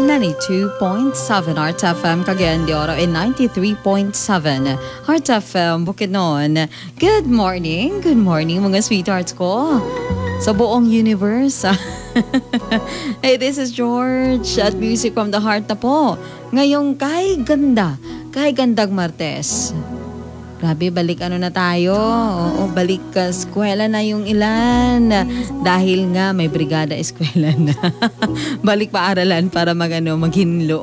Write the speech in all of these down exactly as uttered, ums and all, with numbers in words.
ninety-two point seven Heart F M Cagayan de Oro and ninety-three point seven Heart F M Bukidnon. Good morning, good morning mga sweethearts ko sa buong universe. Hey, this is George at Music from the Heart na po. Ngayong kay ganda, kay gandang Martes. Grabe, balik ano na tayo. Oo, balik ka eskwela na yung ilan. Dahil nga may brigada eskwela na. Balik paaralan para magano maghinlo.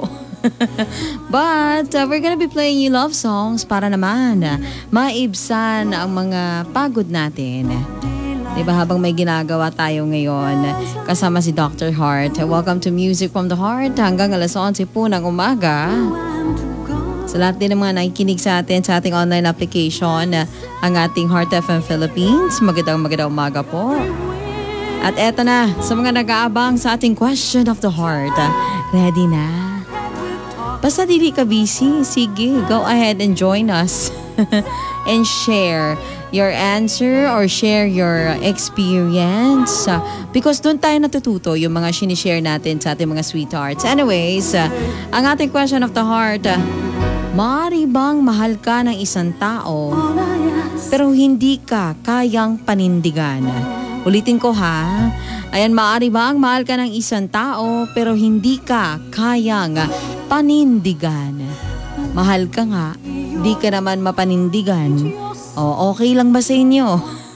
But uh, we're gonna be playing you love songs para naman uh, maibsan ang mga pagod natin. Diba, habang may ginagawa tayo ngayon kasama si Doctor Heart. Welcome to Music from the Heart. Hanggang alas onse po ng umaga. Sa lahat din ng mga nakikinig sa atin sa ating online application, ang ating Heart F M Philippines. Magandang magandang umaga po. At eto na, sa mga nag-aabang sa ating Question of the Heart. Ready na? Basta dili ka busy, sige, go ahead and join us. And share your answer or share your experience. Uh, because doon tayo natututo yung mga sinishare natin sa ating mga sweethearts. Anyways, uh, ang ating Question of the Heart, uh, maaari bang mahal ka ng isang tao pero hindi ka kayang panindigan? Ulitin ko ha. Ayan, maaari bang mahal ka ng isang tao pero hindi ka kayang panindigan? Mahal ka nga, di ka naman mapanindigan. O, okay lang ba sa inyo?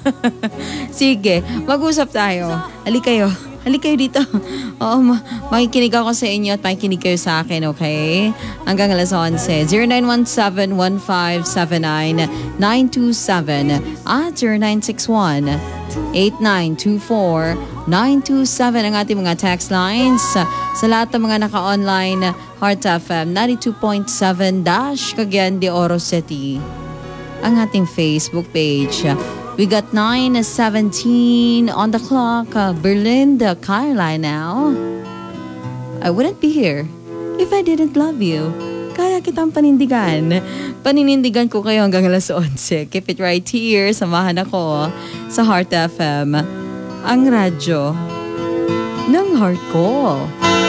Sige, mag-usap tayo. Halik kayo. Halik kayo dito. Oo, ma- makikinig ako sa inyo at makikinig kayo sa akin, okay? Hanggang alas onse. zero nine one seven one five seven nine nine two seven at zero nine six one eight nine two four nine two seven ang ating mga text lines. Sa lahat ng mga naka-online, Heart F M ninety-two point seven Dash Cagayan de Oro City. Ang ating Facebook page. We got nine seventeen on the clock. Uh, Berlin, the Caroline now. I wouldn't be here if I didn't love you. Kaya kitang panindigan. Paninindigan ko kayo hanggang alas onse. Keep it right here. Samahan ako sa Heart F M. Ang radyo ng heart ko.